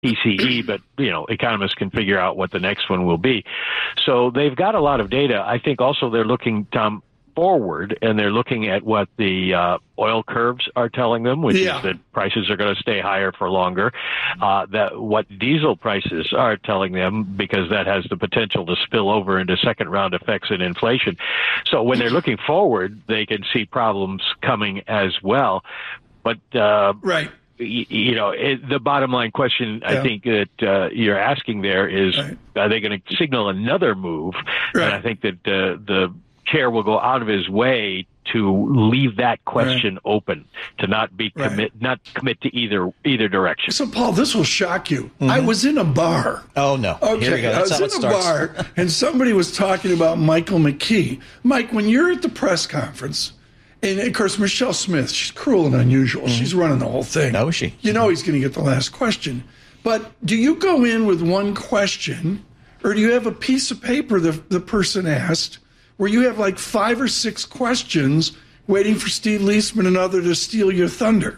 PCE, but, economists can figure out what the next one will be. So they've got a lot of data. I think also they're looking, Tom, forward, and they're looking at what the oil curves are telling them, which is that prices are going to stay higher for longer, that what diesel prices are telling them, because that has the potential to spill over into second round effects in inflation. So when they're looking forward, they can see problems coming as well. But right. The bottom line question I think that you're asking there is, are they going to signal another move? Right. And I think that the chair will go out of his way to leave that question open, to not commit to either direction. So, Paul, this will shock you. I was in a bar. Oh, no. Okay, here we go. That's I was in a bar, and somebody was talking about Michael McKee. Mike, when you're at the press conference, and, of course, Michelle Smith, she's cruel and unusual. She's running the whole thing. No, is she? You know he's going to get the last question. But do you go in with one question, or do you have a piece of paper the person asked, where you have like 5 or 6 questions waiting for Steve Leisman and others to steal your thunder?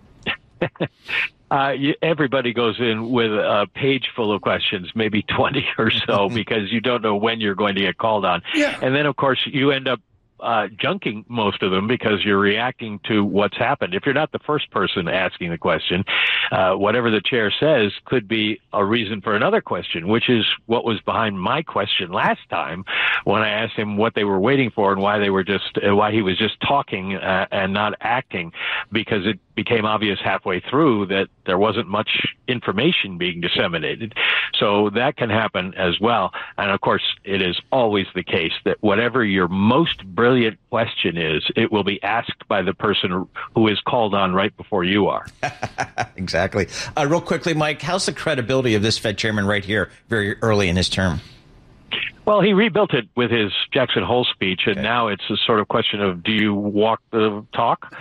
Everybody goes in with a page full of questions, maybe 20 or so, because you don't know when you're going to get called on. Yeah. And then, of course, you end up junking most of them because you're reacting to what's happened. If you're not the first person asking the question, whatever the chair says could be a reason for another question, which is what was behind my question last time when I asked him what they were waiting for and why he was just talking and not acting, because it became obvious halfway through that there wasn't much information being disseminated. So that can happen as well. And of course, it is always the case that whatever your most brilliant question is, it will be asked by the person who is called on right before you are. Exactly. Real quickly, Mike, how's the credibility of this Fed chairman right here very early in his term? Well, he rebuilt it with his Jackson Hole speech, and now it's a sort of question of, do you walk the talk?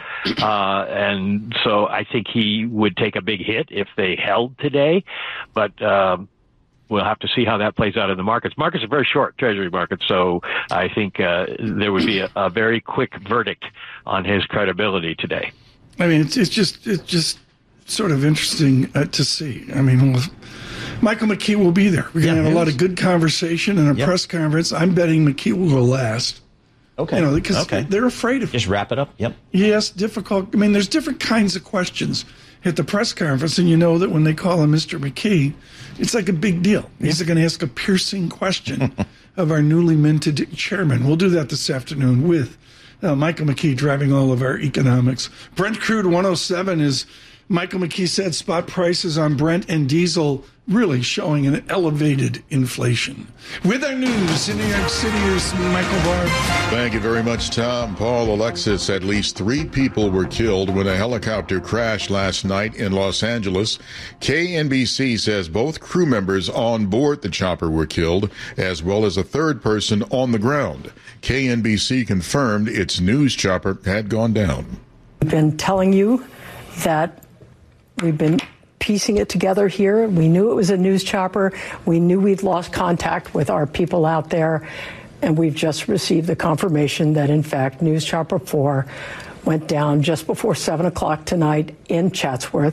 And so I think he would take a big hit if they held today, but we'll have to see how that plays out in the markets. Markets are very short, Treasury markets, so I think there would be a very quick verdict on his credibility today. I mean, it's just sort of interesting to see. I mean, Michael McKee will be there. We're going to have a lot of good conversation in a press conference. I'm betting McKee will go last. Okay. Because they're afraid of him. Just wrap it up. Yep. Yes, difficult. I mean, there's different kinds of questions at the press conference, and you know that when they call him Mr. McKee, it's like a big deal. He's going to ask a piercing question of our newly minted chairman. We'll do that this afternoon with Michael McKee driving all of our economics. Brent Crude 107 is, Michael McKee said, spot prices on Brent and diesel really showing an elevated inflation. With our news in New York City, here's Michael Barr. Thank you very much, Tom. Paul, Alexis, at least 3 people were killed when a helicopter crashed last night in Los Angeles. KNBC says both crew members on board the chopper were killed, as well as a third person on the ground. KNBC confirmed its news chopper had gone down. We've been telling you that we've been piecing it together here. We knew it was a news chopper. We knew we'd lost contact with our people out there. And we've just received the confirmation that, in fact, News Chopper 4 went down just before 7 o'clock tonight in Chatsworth.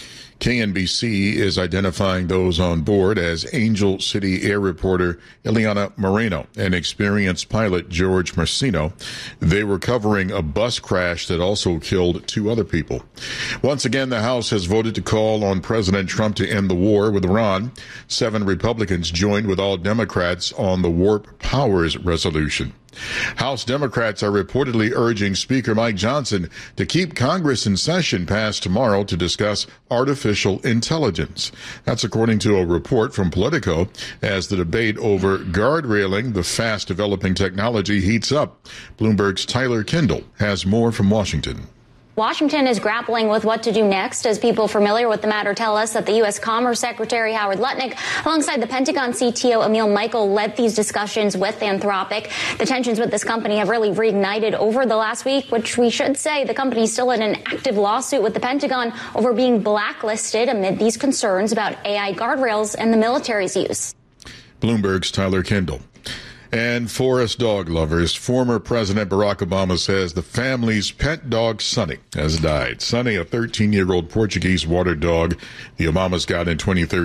KNBC is identifying those on board as Angel City Air reporter Ileana Moreno and experienced pilot George Marcino. They were covering a bus crash that also killed 2 other people. Once again, the House has voted to call on President Trump to end the war with Iran. 7 Republicans joined with all Democrats on the Warp Powers resolution. House Democrats are reportedly urging Speaker Mike Johnson to keep Congress in session past tomorrow to discuss artificial intelligence. That's according to a report from Politico as the debate over guardrailing the fast-developing technology heats up. Bloomberg's Tyler Kendall has more from Washington. Washington is grappling with what to do next, as people familiar with the matter tell us that the U.S. Commerce Secretary Howard Lutnick, alongside the Pentagon CTO Emil Michael, led these discussions with Anthropic. The tensions with this company have really reignited over the last week, which we should say the company is still in an active lawsuit with the Pentagon over being blacklisted amid these concerns about AI guardrails and the military's use. Bloomberg's Tyler Kendall. And for us dog lovers, former President Barack Obama says the family's pet dog, Sonny, has died. Sonny, a 13-year-old Portuguese water dog the Obamas got in 2013.